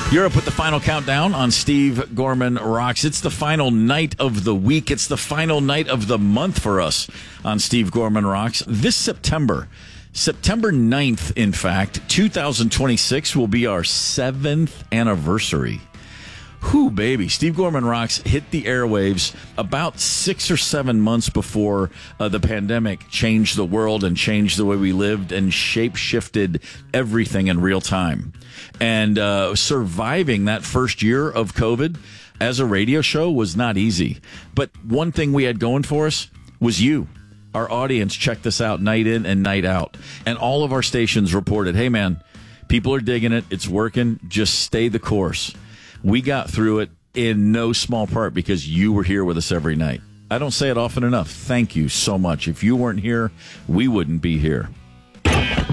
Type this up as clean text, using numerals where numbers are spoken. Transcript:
You're up with the final countdown on Steve Gorman Rocks. It's the final night of the week. It's the final night of the month for us on Steve Gorman Rocks. This September 9th, in fact, 2026 will be our 7th anniversary. Whew, baby. Steve Gorman Rocks hit the airwaves about 6 or 7 months before the pandemic changed the world and changed the way we lived and shape-shifted everything in real time. And surviving that first year of COVID as a radio show was not easy. But one thing we had going for us was you. Our audience checked this out night in and night out. And all of our stations reported, hey, man, people are digging it. It's working. Just stay the course. We got through it in no small part because you were here with us every night. I don't say it often enough. Thank you so much. If you weren't here, we wouldn't be here.